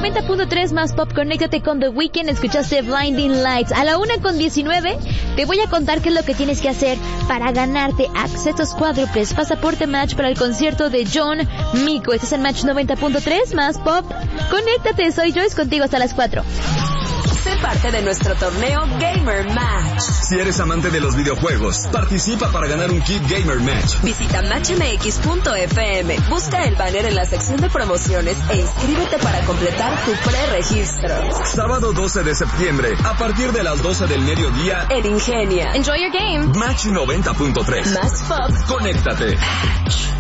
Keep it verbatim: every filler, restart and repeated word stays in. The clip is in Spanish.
noventa punto tres más pop, conéctate con The Weeknd, escuchaste Blinding Lights. A la una con diecinueve te voy a contar qué es lo que tienes que hacer para ganarte accesos cuádruples, pasaporte match para el concierto de John Mico. Estás en Match noventa punto tres más pop. Conéctate, soy Joyce contigo hasta las cuatro. Sé parte de nuestro torneo Gamer Match. Si eres amante de los videojuegos, participa para ganar un kit Gamer Match. Visita match m x punto f m, busca el banner en la sección de promociones e inscríbete para completar tu preregistro. Sábado doce de septiembre, a partir de las doce del mediodía, en Ingenia. Enjoy your game. Match noventa punto tres. Más pop. Conéctate. Match.